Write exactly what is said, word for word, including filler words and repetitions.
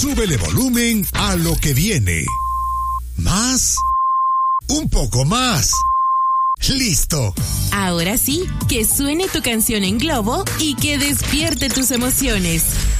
súbele volumen a lo que viene. Más. Un poco más. ¡Listo! Ahora sí, que suene tu canción en globo y que despierte tus emociones.